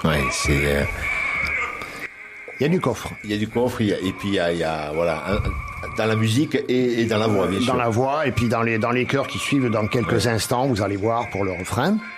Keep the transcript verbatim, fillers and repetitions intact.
Ouais, c'est... Euh... Il y a du coffre. Il y a du coffre, il y a, et puis il y a, il y a voilà, un, dans la musique et, et dans la voix, bien dans sûr. Dans la voix, et puis dans les, dans les chœurs qui suivent dans quelques ouais. instants, vous allez voir pour le refrain.